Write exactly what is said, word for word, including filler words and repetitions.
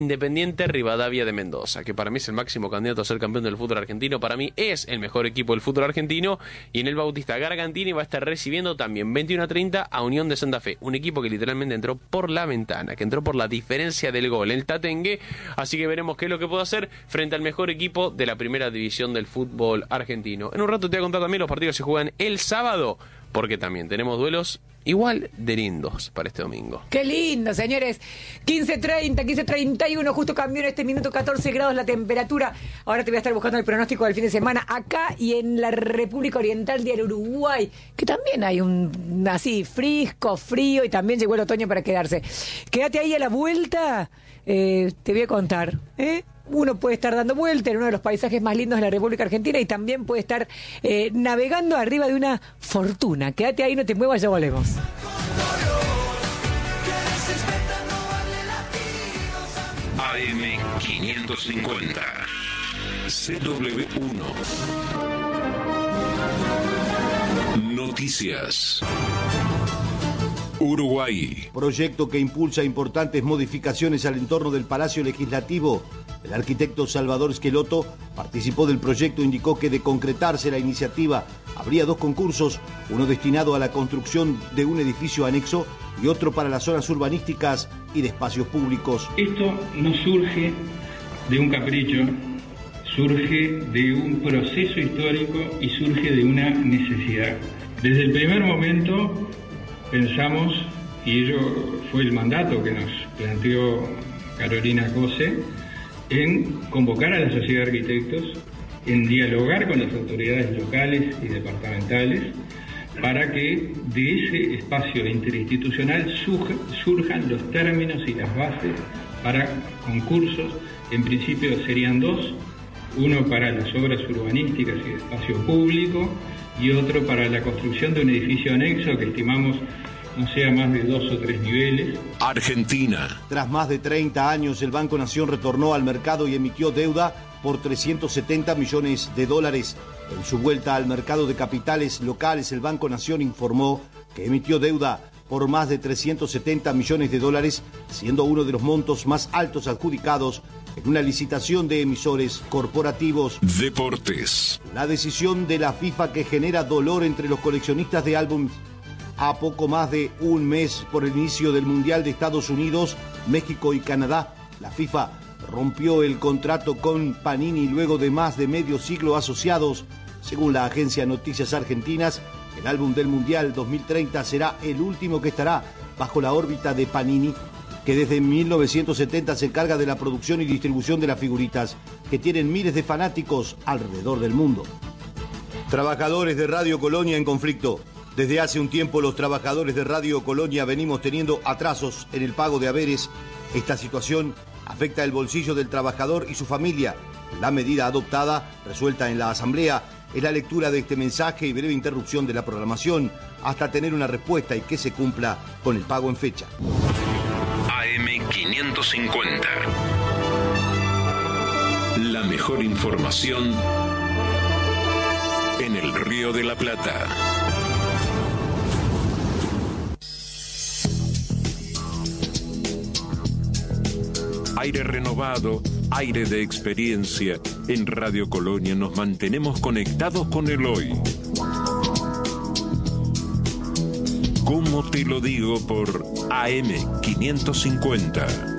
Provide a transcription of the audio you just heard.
Independiente Rivadavia de Mendoza, que para mí es el máximo candidato a ser campeón del fútbol argentino. Para mí es el mejor equipo del fútbol argentino. Y en el Bautista Gargantini va a estar recibiendo también veintiuno a treinta a Unión de Santa Fe. Un equipo que literalmente entró por la ventana, que entró por la diferencia del gol, el Tatengue. Así que veremos qué es lo que puede hacer frente al mejor equipo de la primera división del fútbol argentino. En un rato te voy a contar también los partidos que se juegan el sábado, porque también tenemos duelos igual de lindos para este domingo. ¡Qué lindo, señores! quince treinta, quince treinta y uno, justo cambió en este minuto, catorce grados la temperatura. Ahora te voy a estar buscando el pronóstico del fin de semana acá y en la República Oriental de Uruguay, que también hay un así frisco, frío, y también llegó el otoño para quedarse. Quédate ahí a la vuelta, eh, te voy a contar, ¿eh? Uno puede estar dando vuelta en uno de los paisajes más lindos de la República Argentina y también puede estar eh, navegando arriba de una fortuna. Quédate ahí, no te muevas, ya volvemos. A M quinientos cincuenta C W uno Noticias. Uruguay. Proyecto que impulsa importantes modificaciones al entorno del Palacio Legislativo. El arquitecto Salvador Esqueloto participó del proyecto, indicó que de concretarse la iniciativa habría dos concursos, uno destinado a la construcción de un edificio anexo y otro para las zonas urbanísticas y de espacios públicos. Esto no surge de un capricho, surge de un proceso histórico y surge de una necesidad. Desde el primer momento pensamos, y ello fue el mandato que nos planteó Carolina Cose, en convocar a la sociedad de arquitectos, en dialogar con las autoridades locales y departamentales, para que de ese espacio interinstitucional surjan los términos y las bases para concursos. En principio serían dos, uno para las obras urbanísticas y de espacio público y otro para la construcción de un edificio anexo que estimamos no sea más de dos o tres niveles. Argentina. Tras más de treinta años, el Banco Nación retornó al mercado y emitió deuda por trescientos setenta millones de dólares. En su vuelta al mercado de capitales locales, el Banco Nación informó que emitió deuda por más de trescientos setenta millones de dólares, siendo uno de los montos más altos adjudicados en una licitación de emisores corporativos. Deportes. La decisión de la FIFA que genera dolor entre los coleccionistas de álbumes. A poco más de un mes por el inicio del Mundial de Estados Unidos, México y Canadá, la FIFA rompió el contrato con Panini luego de más de medio siglo asociados. Según la agencia Noticias Argentinas, el álbum del Mundial dos mil treinta será el último que estará bajo la órbita de Panini, que desde mil novecientos setenta se encarga de la producción y distribución de las figuritas, que tienen miles de fanáticos alrededor del mundo. Trabajadores de Radio Colonia en conflicto. Desde hace un tiempo los trabajadores de Radio Colonia venimos teniendo atrasos en el pago de haberes. Esta situación afecta el bolsillo del trabajador y su familia. La medida adoptada, resuelta en la Asamblea, es la lectura de este mensaje y breve interrupción de la programación hasta tener una respuesta y que se cumpla con el pago en fecha. A M quinientos cincuenta. La mejor información en el Río de la Plata. Aire renovado, aire de experiencia. En Radio Colonia nos mantenemos conectados con el hoy. ¿Cómo te lo digo? Por A M quinientos cincuenta.